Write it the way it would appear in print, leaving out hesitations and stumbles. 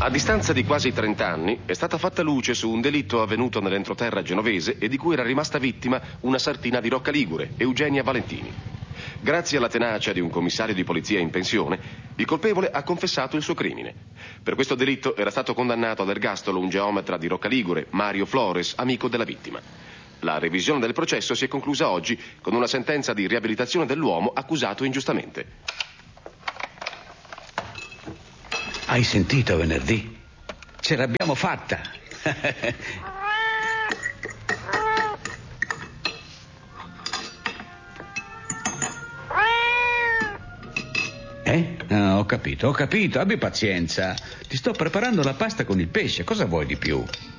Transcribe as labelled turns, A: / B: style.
A: A distanza di quasi 30 anni è stata fatta luce su un delitto avvenuto nell'entroterra genovese e di cui era rimasta vittima una sartina di Rocca Ligure, Eugenia Valentini. Grazie alla tenacia di un commissario di polizia in pensione, il colpevole ha confessato il suo crimine. Per questo delitto era stato condannato all'ergastolo un geometra di Rocca Ligure, Mario Flores, amico della vittima. La revisione del processo si è conclusa oggi con una sentenza di riabilitazione dell'uomo accusato ingiustamente.
B: Hai sentito venerdì? Ce l'abbiamo fatta! Ho capito, abbi pazienza. Ti sto preparando la pasta con il pesce, cosa vuoi di più?